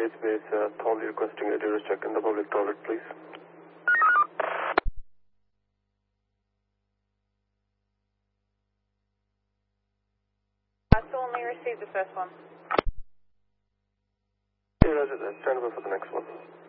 Base, Thornley requesting a terrorist check in the public toilet, please. Thornley received the first one. Yeah, Roger that. Stand by for the next one.